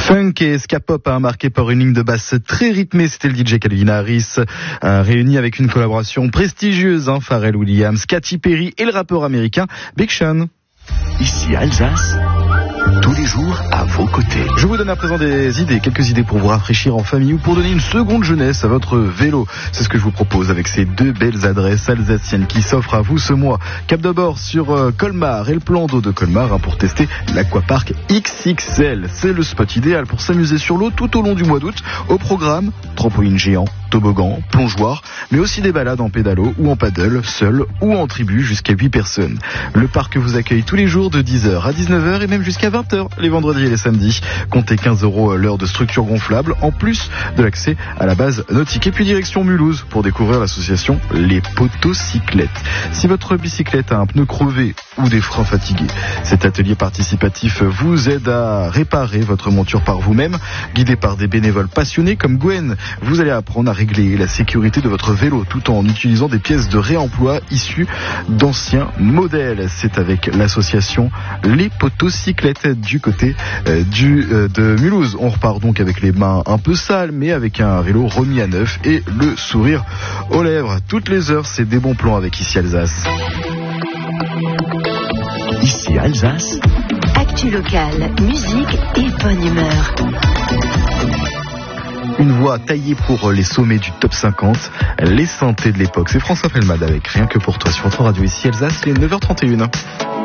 Funk et ska pop marqué par une ligne de basse très rythmée, c'était le DJ Calvin Harris, réuni avec une collaboration prestigieuse, Pharrell Williams, Katy Perry et le rappeur américain Big Sean. Ici Alsace, tous les jours à vos côtés. Je vous donne à présent quelques idées pour vous rafraîchir en famille ou pour donner une seconde jeunesse à votre vélo. C'est ce que je vous propose avec ces deux belles adresses alsaciennes qui s'offrent à vous ce mois. Cap d'abord sur Colmar et le plan d'eau de Colmar pour tester l'Aquapark XXL. C'est le spot idéal pour s'amuser sur l'eau tout au long du mois d'août. Au programme, trampoline géant, toboggan, plongeoir, mais aussi des balades en pédalo ou en paddle, seul ou en tribu jusqu'à 8 personnes. Le parc vous accueille tous les jours de 10h à 19h et même jusqu'à 20h les vendredis et les samedis. Comptez 15 € l'heure de structure gonflable en plus de l'accès à la base nautique. Et puis direction Mulhouse pour découvrir l'association Les Potocyclettes. Si votre bicyclette a un pneu crevé ou des freins fatigués, cet atelier participatif vous aide à réparer votre monture par vous-même. Guidé par des bénévoles passionnés comme Gwen, vous allez apprendre à régler la sécurité de votre vélo tout en utilisant des pièces de réemploi issues d'anciens modèles. C'est avec l'association Les Potocyclettes du côté de Mulhouse. On repart donc avec les mains un peu sales mais avec un vélo remis à neuf et le sourire aux lèvres. Toutes les heures, c'est des bons plans avec Ici Alsace. Ici Alsace, actu locale, musique et bonne humeur. Une voix taillée pour les sommets du top 50, les synthés de l'époque. C'est François Felmad avec Rien que pour toi sur votre radio Ici Alsace, il est 9h31.